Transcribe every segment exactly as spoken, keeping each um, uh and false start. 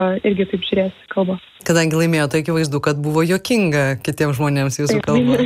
irgi taip žiūrės kalbą. Kadangi laimėjo, tai akivaizdu, kad buvo juokinga kitiems žmonėms jūsų kalba.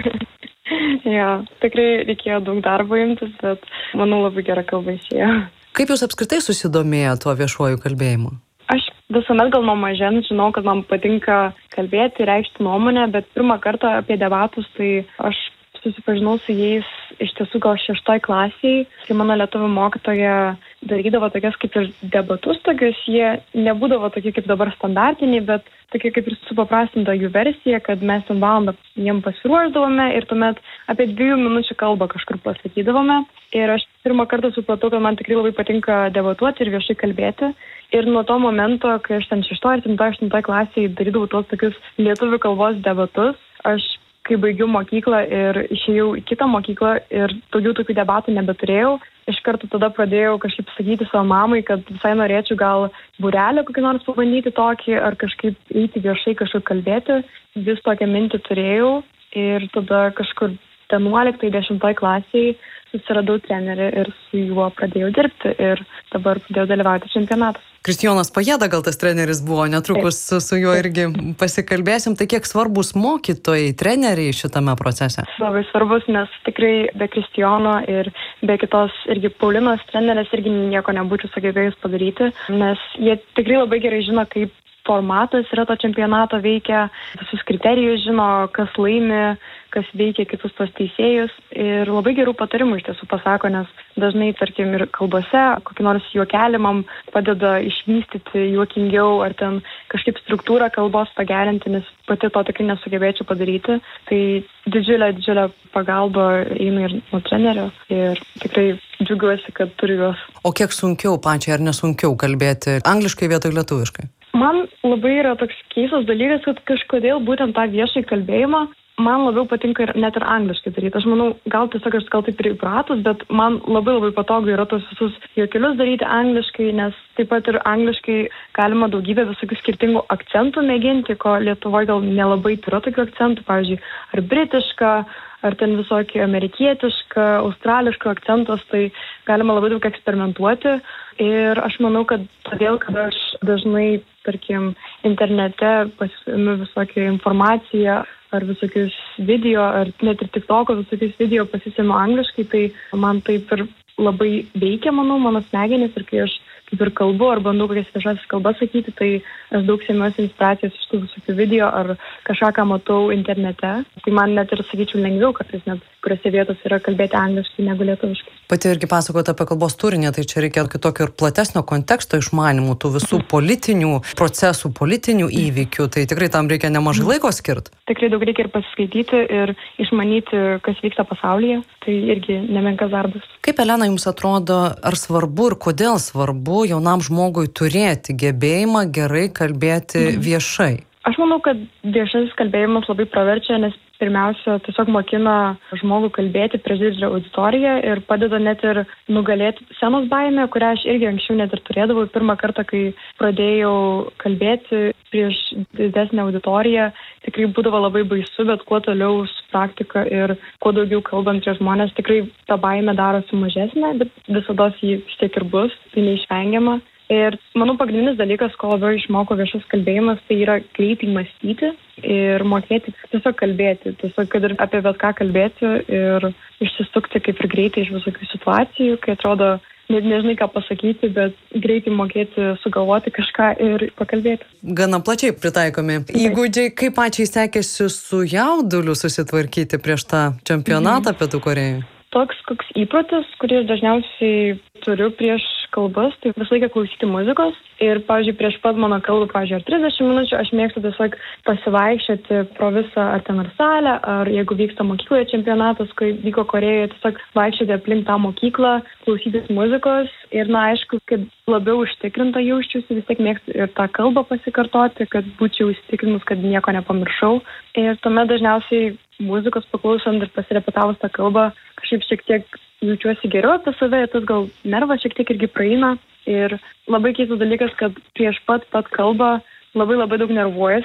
Jo, tikrai reikėjo daug darbo imtis, bet manau labai gera kalba išėjo. Kaip jūs apskritai susidomėjo tuo viešuoju kalbėjimu? Aš visuomet gal nuo mažens žinau, kad man patinka kalbėti, reikšti nuomonę, bet pirmą kartą apie debatus, tai aš susipažinau su jais iš tiesų gal šeštoj klasiai, kai mano lietuvių mokytoja darydavo tokias kaip ir debatus tokius, jie nebūdavo tokie kaip dabar standartiniai, bet tokie kaip ir supaprastinta jų versija, kad mes ten valandą jiem pasiruošdavome ir tuomet apie dviejų minučių kalbą kažkur pasakydavome. Ir aš pirmą kartą supratau, kad man tikrai labai patinka debatuoti ir viešai kalbėti. Ir nuo to momento, kai aš ten šeštoj ir septintoj, aštuntoj klasėje darydavau tuos tokius lietuvių kalbos debatus, aš kai baigiau mokyklą ir išėjau į kitą mokyklą ir daugiau tokių debatų nebeturėjau, iš karto tada pradėjau kažkaip sakyti savo mamai, kad visai norėčiau gal būrelį kokį nors pabandyti tokį ar kažkaip eiti viešai kažkur kalbėti. Vis tokią mintį turėjau ir tada kažkur vienuoliktoj dešimtoj klasėje susiradau trenerį ir su juo pradėjau dirbti ir dabar pradėjau dalyvauti čempionatus. Kristijonas Pajėda gal tas treneris buvo, netrukus su, su juo irgi pasikalbėsim. Tai kiek svarbus mokytojai, treneriai šitame procese? Labai svarbus, nes tikrai be Kristijono ir be kitos irgi Paulinos trenerės irgi nieko nebūčiau sugebėjus padaryti, nes jie tikrai labai gerai žino, kaip formatas yra to čempionato veikia, visus kriterijus žino, kas laimi, kas veikia kitus tos teisėjus ir labai gerų patarimų iš tiesų pasako, nes dažnai, tarkim, ir kalbose kokį nors juokelį man padeda išvystyti juokingiau ar ten kažkaip struktūrą kalbos pagerinti, nes pati to tikrai nesugebėčiau padaryti. Tai didžiulė, didžiulė pagalba eina ir nuo trenerio ir tikrai džiugiuosi, kad turiu juos. O kiek sunkiau pačiai ar nesunkiau kalbėti angliškai vietoj lietuviškai? Man labai yra toks keistas dalykas, kad kažkodėl būtent tą viešai kalbėjimą man labiau patinka ir net ir angliškai daryti. Aš manau, gal tiesiog aš gal taip ir įpratus, bet man labai labai patogu yra tos visus juokelius daryti angliškai, nes taip pat ir angliškai galima daugybę visokių skirtingų akcentų mėginti, ko Lietuvoje gal nelabai yra tokių akcentų, pavyzdžiui, ar britiška, ar ten visokį amerikietišką, australišką akcentus, tai galima labai daug eksperimentuoti. Ir aš manau, kad todėl, kad aš dažnai, tarkim, internete pasiimu visokią informaciją ar visokius video, ar net ir TikToko visokius video pasisimu angliškai, tai man taip ir labai veikia, manau, mano smegenys ir kai aš kaip ir kalbu ar bandau kokias viešasis kalbas sakyti, tai aš daug semiuosi inspiracijos iš tų visokių video ar kažką, ką matau internete. Tai man net ir, sakyčiau, lengviau kartais net kuriuose vietose yra kalbėti angliškai negu lietuviškai. Pati irgi pasakojate apie kalbos turinį, tai čia reikia kitokio ir platesnio konteksto išmanimų, tų visų politinių procesų, politinių įvykių, tai tikrai tam reikia nemažai laiko skirti. Tikrai daug reikia ir pasiskaityti ir išmanyti, kas vyksta pasaulyje, tai irgi nemenkas darbas. Kaip, Elena, jums atrodo, ar svarbu ir kodėl svarbu jaunam žmogui turėti gebėjimą gerai kalbėti mhm. viešai? Aš manau, kad viešasis kalbėjimas labai praverčia, nes pirmiausia, tiesiog mokina žmogų kalbėti prieš didelę auditoriją ir padeda net ir nugalėti scenos baimę, kurią aš irgi anksčiau net ir turėdavau. Pirmą kartą, kai pradėjau kalbėti prieš didesnę auditoriją, tikrai būdavo labai baisu, bet kuo toliau su praktika ir kuo daugiau kalbant prie žmonės, tikrai ta baimė darosi mažesnė, bet visada jį vis tiek ir bus, tai neišvengiama. Ir manau, pagrindinis dalykas, ko labiau išmoko viešas kalbėjimas, tai yra greitai mąstyti ir mokėti tiesiog kalbėti, tiesiog kad ir apie bet ką kalbėti ir išsisukti kaip ir greitai iš visokių situacijų, kai atrodo, net nežinai ką pasakyti, bet greitai mokėti sugalvoti kažką ir pakalbėti. Gana plačiai pritaikomi įgūdžiai. Kaip pačiai sekėsi su jauduliu susitvarkyti prieš tą čempionatą mhm. Pietų Korėjoje? Toks koks įprotis, kurį aš dažniausiai turiu prieš kalbas, tai visą laiką klausyti muzikos. Ir, pavyzdžiui, prieš pat mano kalbą, pavyzdžiui, ar trisdešimt minučių, aš mėgstu tiesiog pasivaikščioti pro visą ar ten ar salę, ar jeigu vyksta mokykloje čempionatas, kai vyko Korėjoje, tiesiog vaikščioti aplink tą mokyklą, klausytis muzikos. Ir, na, aišku, kad labiau užtikrinta jaučiuosi, vis tiek mėgstu ir tą kalbą pasikartoti, kad būčiau įsitikinus, kad nieko nepamiršau. Ir tuomet dažniausiai muzikos paklausant ir pasirepetavus tą kalbą, kažkaip šiek tiek jaučiuosi geriau apie save, tas gal nervas šiek tiek irgi praeina. Ir labai keistas dalykas, kad prieš pat pat kalbą labai labai daug nervuojasi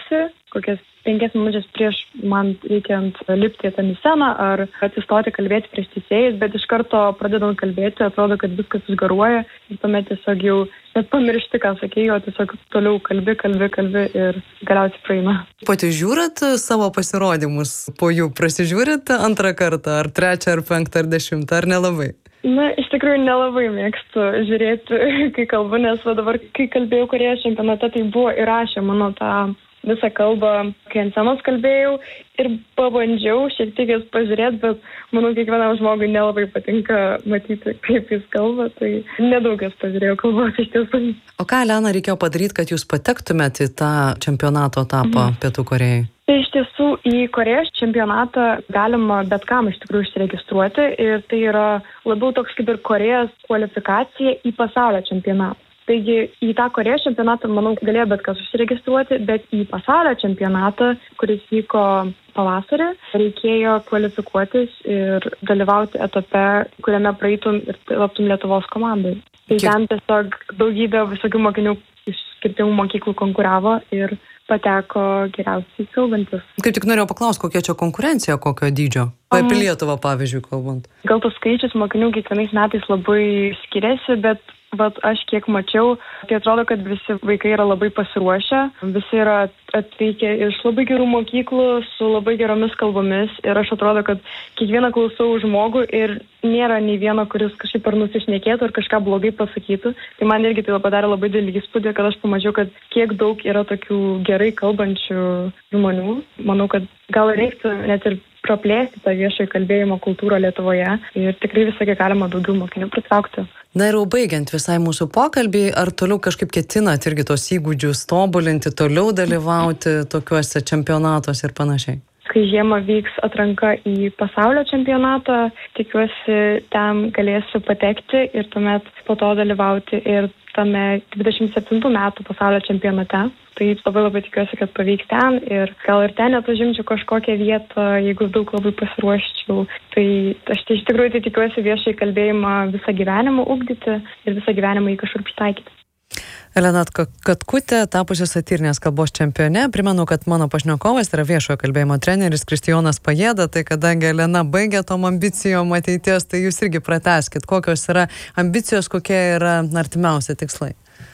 kokias penkias minutės prieš man reikiant lipti ten į sceną ar atsistoti kalbėti prieš teisėjus, bet iš karto pradedant kalbėti, atrodo, kad viskas užgaruoja ir tuomet tiesiog jau net pamiršti, ką sakėjau, tiesiog toliau kalbi, kalbi, kalbi ir galiausiai praeina. Pati žiūrit savo pasirodymus, po jų prasižiūrit antrą kartą, ar trečią, ar penktą, ar dešimtą, ar nelabai? Na, iš tikrųjų nelabai mėgstu žiūrėti, kai kalbu, nes va dabar, kai kalbėjau Korėjos čempionate, tai buvo įrašę mano tą visą kalbą, kai ant scenos kalbėjau ir pabandžiau šiek tiek jas pažiūrėti, bet manau, kiekvienam žmogui nelabai patinka matyti, kaip jis kalba, tai nedaug jas pažiūrėjau kalbos iš tiesų. O ką, Elena, reikėjo padaryti, kad jūs patektumėte į tą čempionato etapą mhm. Pietų Korėjai? Tai iš tiesų į Korėjos čempionatą galima bet kam iš tikrųjų užsiregistruoti ir tai yra labiau toks kaip ir Korėjos kvalifikacija į pasaulio čempionatą. Taigi į tą Korėjos čempionatą, manau, galėjo bet kas užsiregistruoti, bet į pasaulio čempionatą, kuris vyko pavasarį, reikėjo kvalifikuotis ir dalyvauti etape, kuriame praeitum ir taptum Lietuvos komandai. Tai Kiek... ten tiesiog daugybė visokių mokinių iš skirtingų mokyklų konkuravo ir pateko geriausiai kalbantis. Kaip tik norėjau paklausti, kokia čia konkurencija, kokio dydžio? Apie um, Lietuvą, pavyzdžiui, kalbant. Gal tas skaičius mokinių kiekvienais metais labai skiriasi, bet vat aš kiek mačiau, tai atrodo, kad visi vaikai yra labai pasiruošę, visi yra atvykę iš labai gerų mokyklų su labai geromis kalbomis ir aš atrodo, kad kiekvieną klausau žmogų ir nėra nei vieno, kuris kažkaip ar nusišnekėtų ar kažką blogai pasakytų. Tai man irgi tai padarė labai didelį įspūdį, kad aš pamačiau, kad kiek daug yra tokių gerai kalbančių žmonių. Manau, kad gal reiktų net ir praplėsti tą viešojo kalbėjimo kultūrą Lietuvoje ir tikrai visą kiek galima daugiau mokinių pritraukti. Na ir jau baigiant visai mūsų pokalbį, ar toliau kažkaip ketinat irgi tos įgūdžius tobulinti, toliau dalyvauti tokiuose čempionatuose ir panašiai? Kai žiemą vyks atranka į pasaulio čempionatą, tikiuosi ten galėsiu patekti ir tuomet po to dalyvauti ir tame dvidešimt septintų metų pasaulio čempionate. Tai labai labai tikiuosi, kad pavyks ten ir gal ir ten net užimčiau kažkokią vietą, jeigu daug labai pasiruoščiau. Tai aš tai iš tikrųjų tai tikiuosi viešai kalbėjimą visą gyvenimą ugdyti ir visą gyvenimą jį kažkur pritaikyti. Elena Katkutė, tapusi satyrinės kalbos čempione. Primenu, kad mano pašnekovas yra viešojo kalbėjimo treneris Kristijonas Pajėda, tai kadangi Elena baigė tom ambicijom ateities, tai jūs irgi pratęskit, kokios yra ambicijos, kokie yra artimiausi tikslai.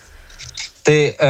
Tai e,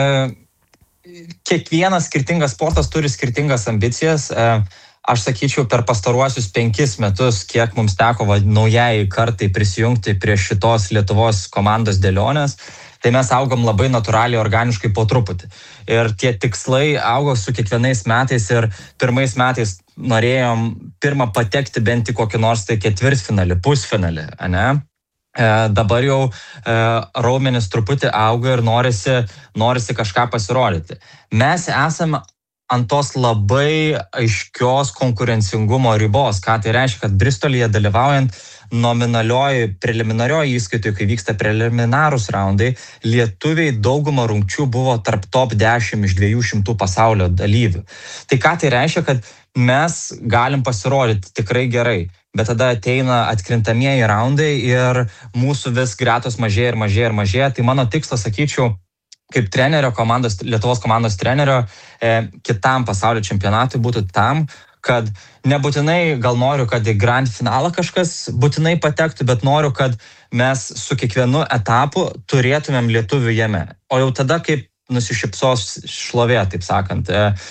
kiekvienas skirtingas sportas turi skirtingas ambicijas. E, aš sakyčiau, per pastaruosius penkis metus, kiek mums teko va, naujai kartai prisijungti prie šitos Lietuvos komandos dėlionės, tai mes augom labai natūraliai, organiškai po truputį. Ir tie tikslai augo su kiekvienais metais ir pirmais metais norėjom pirmą patekti bent į kokį nors tai ketvirtfinalį, pusfinalį, ane? E, dabar jau e, raumenis truputį auga ir norisi, norisi kažką pasirodyti. Mes esame ant tos labai aiškios konkurencingumo ribos. Ką tai reiškia, kad Bristolyje dalyvaujant nominalioji, preliminarioji įskaitoje, kai vyksta preliminarūs raundai, lietuviai daugumą rungčių buvo tarp top dešimt iš dviejų šimtų pasaulio dalyvių. Tai ką tai reiškia, kad mes galim pasirodyti tikrai gerai, bet tada ateina atkrintamieji raundai ir mūsų vis gretos mažėja ir mažėja ir mažėja. Tai mano tikslas, sakyčiau, kaip trenerio komandos, Lietuvos komandos trenerio, e, kitam pasaulio čempionatui būtų tam, kad nebūtinai gal noriu, kad į grand finalą kažkas būtinai patektų, bet noriu, kad mes su kiekvienu etapu turėtumėm lietuvių jame. O jau tada, kaip nusišypsos šlovė, taip sakant.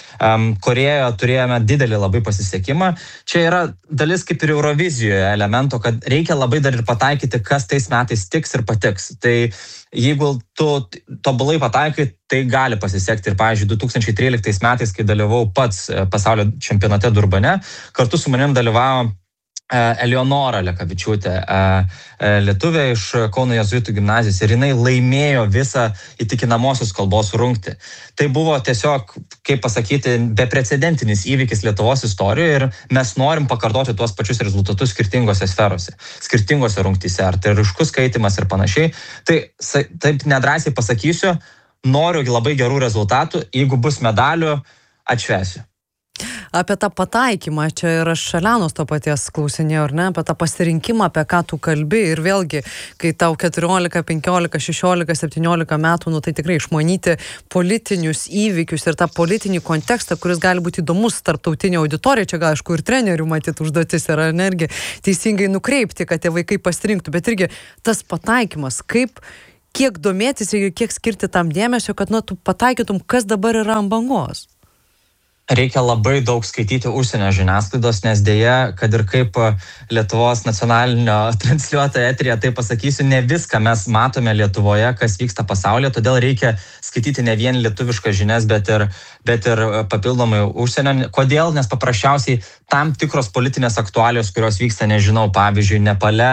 Korėjoje turėjome didelį labai pasisekimą. Čia yra dalis kaip ir Eurovizijoje elemento, kad reikia labai dar ir pataikyti, kas tais metais tiks ir patiks. Tai jeigu tu tobulai pataikai, tai gali pasisekti. Ir, pavyzdžiui, du tūkstančiai tryliktais metais, kai dalyvau pats pasaulio čempionate Durbane, kartu su manim dalyvavo Eleonora Lekavičiūtė, lietuvė iš Kauno jėzuitų gimnazijos, ir jinai laimėjo visą įtikinamosios kalbos rungtį. Tai buvo tiesiog, kaip pasakyti, beprecedentinis įvykis Lietuvos istorijoje ir mes norim pakartoti tuos pačius rezultatus skirtingose sferose, skirtingose rungtyse, ar tai ryškus skaitimas ir panašiai. Tai taip nedrąsiai pasakysiu, noriu labai gerų rezultatų, jeigu bus medalių, atšvesiu. apie tą pataikymą, čia ir aš Šalenos to paties klausinėjau, ar ne, apie tą pasirinkimą, apie ką tu kalbi ir vėlgi, kai tau keturiolika, penkiolika, šešiolika, septyniolika metų, nu tai tikrai išmanyti politinius įvykius ir tą politinį kontekstą, kuris gali būti įdomus tarptautinė auditorija, čia gal aišku ir trenerių matyti užduotis yra energija, teisingai nukreipti, kad tie vaikai pasirinktų, bet irgi tas pataikymas, kaip, kiek domėtis ir kiek skirti tam dėmesio, kad nu, tu pataikytum, kas dabar yra ant bangos. Reikia labai daug skaityti užsienio žiniasklaidos, nes dėja, kad ir kaip Lietuvos nacionalinio transliuotojo eteryje, tai pasakysiu, ne viską mes matome Lietuvoje, kas vyksta pasaulyje, todėl reikia skaityti ne vien lietuviškas žinias, bet ir, bet ir papildomai užsienio. Kodėl? Nes paprasčiausiai tam tikros politinės aktualijos, kurios vyksta, nežinau, pavyzdžiui, Nepale,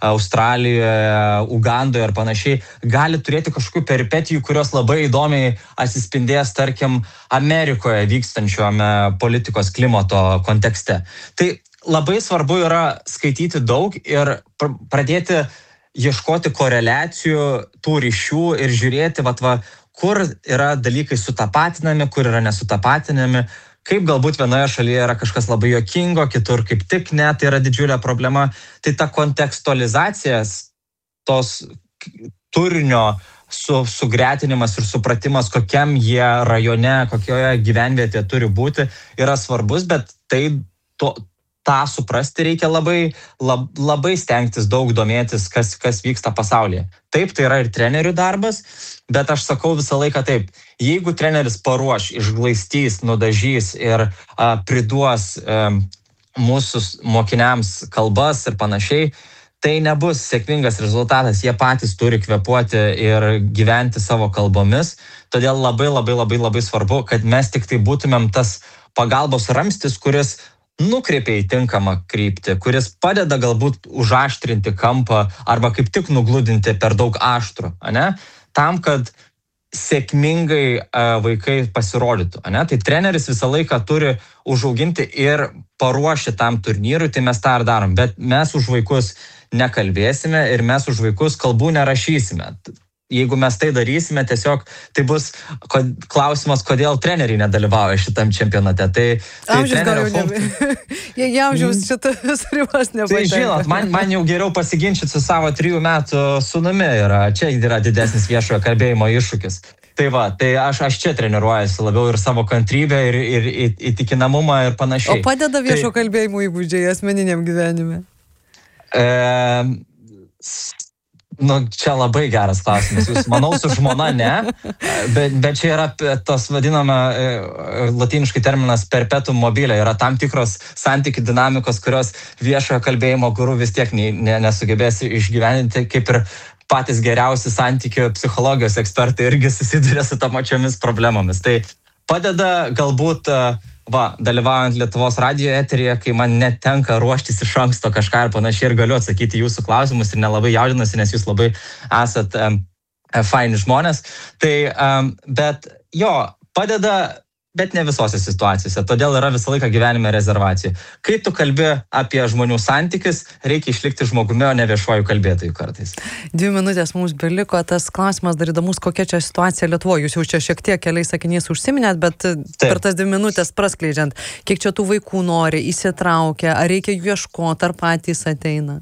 Australijoje, Ugandoje ir panašiai, gali turėti kažkokių peripetijų, kurios labai įdomiai atsispindės, tarkim, Amerikoje vykstančių politikos klimato kontekste. Tai labai svarbu yra skaityti daug ir pradėti ieškoti koreliacijų, tų ryšių ir žiūrėti, vat, va, kur yra dalykai sutapatinami, kur yra nesutapatinami, kaip galbūt vienoje šalyje yra kažkas labai juokingo, kitur kaip tik ne, tai yra didžiulė problema. Tai ta kontekstualizacijas, tos turinio Su, sugretinimas ir supratimas, kokiam jie rajone, kokioje gyvenvietėje turi būti, yra svarbus, bet tai, to, tą suprasti reikia labai, lab, labai stengtis daug domėtis, kas, kas vyksta pasaulyje. Taip, tai yra ir trenerių darbas, bet aš sakau visą laiką taip, jeigu treneris paruoš, išglaistys, nudažys ir a, priduos a, mūsų mokiniams kalbas ir panašiai, tai nebus sėkmingas rezultatas, jie patys turi kvėpuoti ir gyventi savo kalbomis, todėl labai labai labai labai svarbu, kad mes tik tai būtumėm tas pagalbos ramstis, kuris nukreipia į tinkamą kryptį, kuris padeda galbūt užaštrinti kampą arba kaip tik nugludinti per daug aštrų, ane? Tam, kad sėkmingai vaikai pasirodytų, ane? Tai treneris visą laiką turi užauginti ir paruošti tam turnyrui, tai mes tą ir darom, bet mes už vaikus nekalbėsime ir mes už vaikus kalbų nerašysime. Jeigu mes tai darysime, tiesiog tai bus klausimas, kodėl treneriai nedalyvauja šitam čempionate. Tai, tai amžius gal jau nebe. Jie amžiaus šitas ribas nepatenka. Tai žinot, man, man jau geriau pasiginčyti su savo trijų metų sūnumi yra. Čia yra didesnis viešojo kalbėjimo iššūkis. Tai va, tai aš, aš čia treniruojasi labiau ir savo kantrybę, ir, ir, ir įtikinamumą ir panašiai. O padeda viešo tai, kalbėjimo įgūdžiai asmeniniam gyvenime? E, nu, čia labai geras klausimas. Jūs, manau, su žmona ne, bet, bet čia yra tas vadinama latiniškai terminas perpetuum mobile. Yra tam tikros santykių dinamikos, kurios viešojo kalbėjimo guru vis tiek ne, ne, nesugebės išgyveninti, kaip ir patys geriausi santykių psichologijos ekspertai irgi susiduria su tomočiomis problemomis. Tai padeda galbūt va, dalyvaujant Lietuvos radijo eteryje, kai man netenka ruoštis iš anksto kažką ir panašiai ir galiu atsakyti jūsų klausimus ir nelabai jaudinuosi, nes jūs labai esat um, faini žmonės. Tai, um, bet jo, padeda, bet ne visose situacijose. Todėl yra visą laiką gyvenime rezervacijų. Kai tu kalbi apie žmonių santykius, reikia išlikti žmogumi, o ne viešuoju kalbėtojų kartais. Dvi minutės mums beliko. Tas klausimas dar įdomus, kokia čia situacija Lietuvoje. Jūs jau čia šiek tiek keliais sakiniais užsiminėt, bet Taip. per tas dvi minutės praskleidžiant, kiek čia tų vaikų nori, įsitraukia, ar reikia jų ieškoti, ar patys ateina?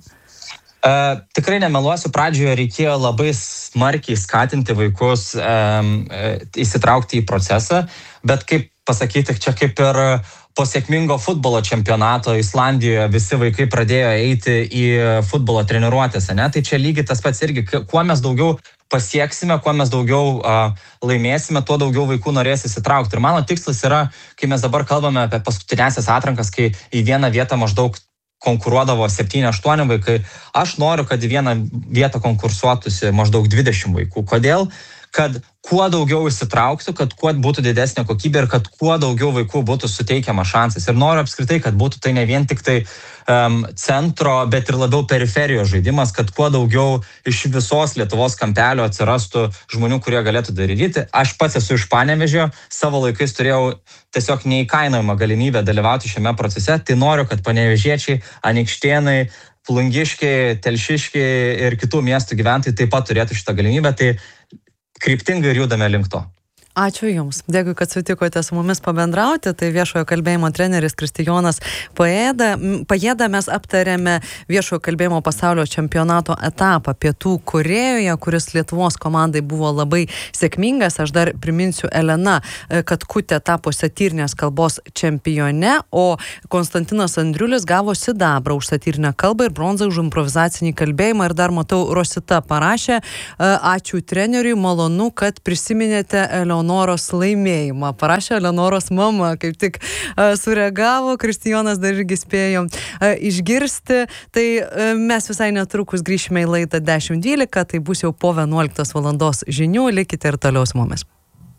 Uh, tikrai nemeluosiu, pradžioje reikėjo labai smarkiai skatinti vaikus um, įsitraukti į procesą, bet kaip pasakyti, čia kaip ir po sėkmingo futbolo čempionato Islandijoje visi vaikai pradėjo eiti į futbolo treniruotės, ne? Tai čia lygiai tas pats irgi, kuo mes daugiau pasieksime, kuo mes daugiau uh, laimėsime, tuo daugiau vaikų norės įsitraukti. Ir mano tikslas yra, kai mes dabar kalbame apie paskutinėsias atrankas, kai į vieną vietą maždaug konkuruodavo septyni aštuoni vaikai. Aš noriu, kad į vieną vietą konkursuotųsi maždaug dvidešimt vaikų. Kodėl? Kad kuo daugiau įsitrauksiu, kad kuo būtų didesnė kokybė ir kad kuo daugiau vaikų būtų suteikiama šansas. Ir noriu apskritai, kad būtų tai ne vien tik tai um, centro, bet ir labiau periferijos žaidimas, kad kuo daugiau iš visos Lietuvos kampelio atsirastų žmonių, kurie galėtų daryti. Aš pats esu iš Panevėžio, savo laikais turėjau tiesiog neįkainojamą galimybę dalyvauti šiame procese, tai noriu, kad panevėžiečiai, anykštėnai, Plungiškiai, Telšiškiai ir kitų miestų gyventojai taip pat turėtų šitą galimybę. Tai kryptingai ir judame link to. Ačiū Jums. Dėkui, kad sutikote su mumis pabendrauti. Tai viešojo kalbėjimo treneris Kristijonas Pajėda. Pajėda mes aptarėme viešojo kalbėjimo pasaulio čempionato etapą Pietų Korėjoje, kuris Lietuvos komandai buvo labai sėkmingas. Aš dar priminsiu, Elena Katkutė tapo satyrinės kalbos čempione, o Konstantinas Andriulis gavo sidabrą už satyrinę kalbą ir bronzą už improvizacinį kalbėjimą. Ir dar matau, Rosita parašė: ačiū treneriui, malonu, kad prisiminėte Eleonoros laimėjimą. Parašė Eleonoros mama, kaip tik uh, sureagavo, Kristijonas dar irgi spėjo uh, išgirsti. Tai uh, mes visai netrukus grįšime į laidą dešimt dvylika, tai bus jau po vienuoliktos valandos žinių. Likite ir toliau su mumis.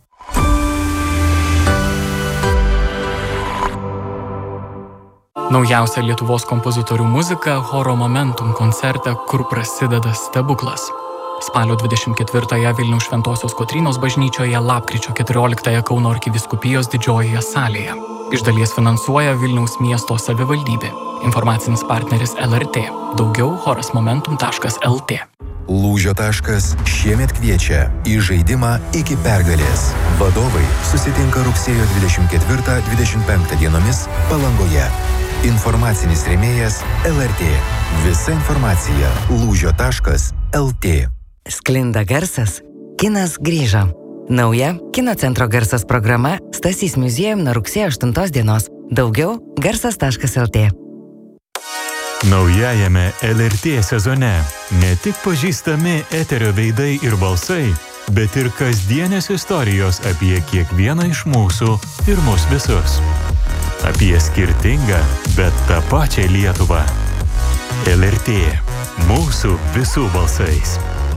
Naujausia Lietuvos kompozitorių muzika Choro Momentum koncerte, kur prasideda stebuklas. Spalio dvidešimt ketvirtąją Vilniaus Šventosios Kotrynos bažnyčioje, lapkričio keturioliktąją Kauno arkivyskupijos didžiojoje salėje. Iš dalies finansuoja Vilniaus miesto savivaldybė. Informacinis partneris L R T. Daugiau choras momentum taškas L T. Lūžio taškas šiemet kviečia į žaidimą iki pergalės. Vadovai susitinka rugsėjo dvidešimt ketvirtą dvidešimt penktą dienomis Palangoje. Informacinis rėmėjas L R T. Visa informacija lūžio taškas L T. Sklinda garsas, kinas grįžo. Nauja Kino centro garsas programa Stasys muziejum nuo rugsėjo aštuntos dienos. Daugiau garsas taškas L T. Naujajame L R T sezone ne tik pažįstami eterio veidai ir balsai, bet ir kasdienės istorijos apie kiekvieną iš mūsų ir mus visus. Apie skirtingą, bet tą pačią Lietuvą. L R T. Mūsų visų balsais.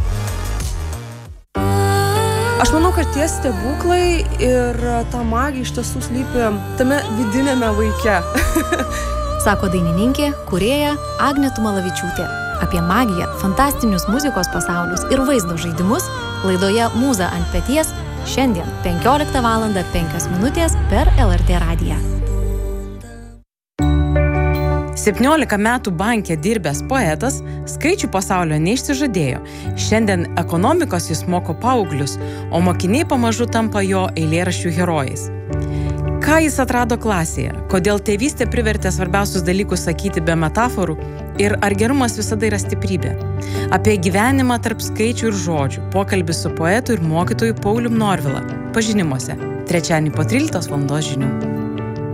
Aš manau, kad tie stebuklai ir ta magija iš tiesų slypi tame vidinėme vaike. Sako dainininkė, kūrėja Agnė Tumalavičiūtė. Apie magiją, fantastinius muzikos pasaulius ir vaizdo žaidimus laidoje Mūza ant peties šiandien penkioliktą valandą penkios minutės per L R T radiją. septyniolika metų banke dirbęs poetas skaičių pasaulio neišsižadėjo. Šiandien ekonomikos jis moko paauglius, o mokiniai pamažu tampa jo eilėraščių herojais. Ką jis atrado klasėje? Kodėl tėvystė privertė svarbiausius dalykus sakyti be metaforų? Ir ar gerumas visada yra stiprybė? Apie gyvenimą tarp skaičių ir žodžių. Pokalbis su poetu ir mokytoju Paulium Norvila. Pažinimuose. Trečiadienį po tryliktos valandos žinių.